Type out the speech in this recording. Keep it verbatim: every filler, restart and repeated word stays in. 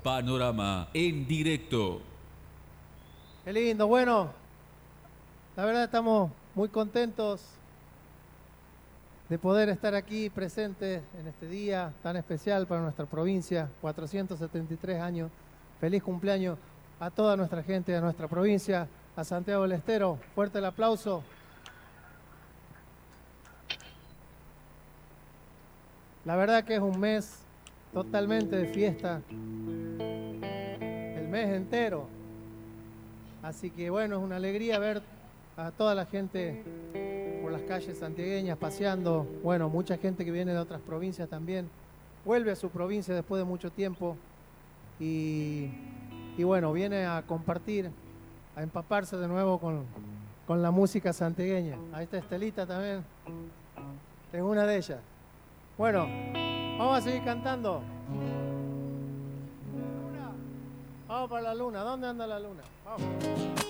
Panorama en directo. Qué lindo, bueno, la verdad estamos muy contentos de poder estar aquí presentes en este día tan especial para nuestra provincia, cuatrocientos setenta y tres años. Feliz cumpleaños a toda nuestra gente de nuestra provincia, a Santiago del Estero. Fuerte el aplauso. La verdad que es un mes totalmente de fiesta, el mes entero. Así que bueno, es una alegría ver a toda la gente por las calles santiagueñas paseando. Bueno, mucha gente que viene de otras provincias también. Vuelve a su provincia después de mucho tiempo y, y bueno, viene a compartir, a empaparse de nuevo con, con la música santiagueña. Ahí está Estelita también, es una de ellas. Bueno, vamos a seguir cantando. Luna. Vamos para la luna. ¿Dónde anda la luna? Vamos.